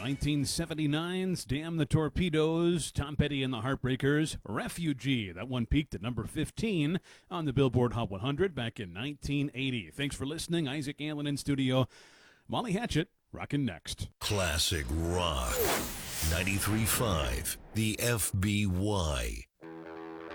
1979's Damn the Torpedoes, Tom Petty and the Heartbreakers, Refugee. That one peaked at number 15 on the Billboard Hot 100 back in 1980. Thanks for listening. Isaac Allen in studio. Molly Hatchet, rockin' next. Classic Rock. 93.5, the FBY.